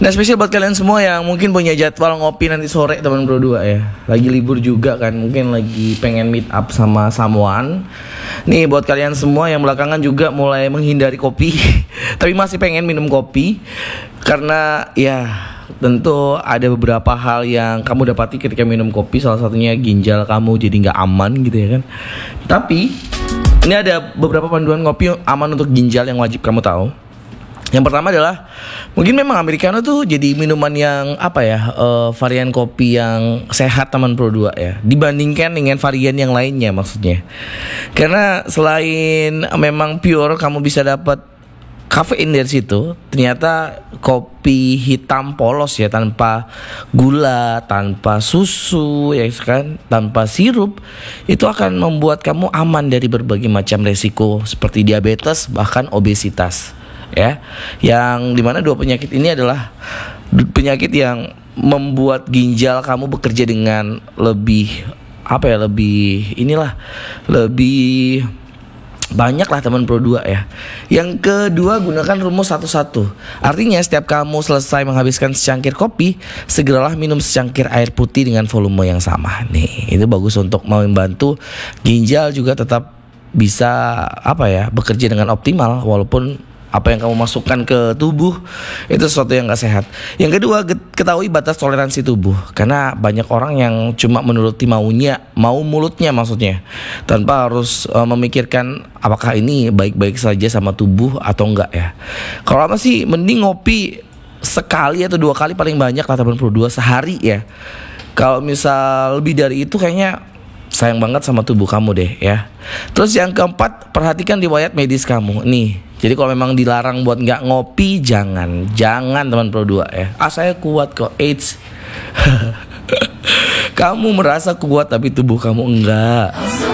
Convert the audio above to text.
Nah, spesial buat kalian semua yang mungkin punya jadwal ngopi nanti sore teman Bro 2 ya. Lagi libur juga kan, mungkin lagi pengen meet up sama someone. Nih buat kalian semua yang belakangan juga mulai menghindari kopi tapi masih pengen minum kopi. Karena ya tentu ada beberapa hal yang kamu dapati ketika minum kopi. Salah satunya ginjal kamu jadi gak aman gitu ya kan. Tapi ini ada beberapa panduan kopi aman untuk ginjal yang wajib kamu tahu. Yang pertama adalah mungkin memang americano tuh jadi minuman yang varian kopi yang sehat teman Pro 2 ya, dibandingkan dengan varian yang lainnya maksudnya. Karena selain memang pure kamu bisa dapat kafein dari situ, ternyata kopi hitam polos ya, tanpa gula, tanpa susu ya kan, tanpa sirup, itu akan membuat kamu aman dari berbagai macam resiko seperti diabetes bahkan obesitas. Ya, yang dimana dua penyakit ini adalah penyakit yang membuat ginjal kamu bekerja dengan lebih lebih banyak lah teman Pro 2 ya. Yang kedua, gunakan rumus 1-1. Artinya setiap kamu selesai menghabiskan secangkir kopi, segeralah minum secangkir air putih dengan volume yang sama. Nih, itu bagus untuk membantu ginjal juga tetap bisa bekerja dengan optimal, walaupun apa yang kamu masukkan ke tubuh itu sesuatu yang gak sehat. Yang kedua, ketahui batas toleransi tubuh. Karena banyak orang yang cuma menuruti mau mulutnya maksudnya, tanpa harus memikirkan apakah ini baik-baik saja sama tubuh atau enggak ya. Kalau masih mending ngopi sekali atau 2 kali paling banyak lah teman Pro 2 sehari ya. Kalau misal lebih dari itu kayaknya sayang banget sama tubuh kamu deh ya. Terus yang keempat, perhatikan riwayat medis kamu. Nih, jadi kalau memang dilarang buat nggak ngopi, jangan teman Pro 2 ya. Saya kuat kok, AIDS. Kamu merasa kuat tapi tubuh kamu enggak.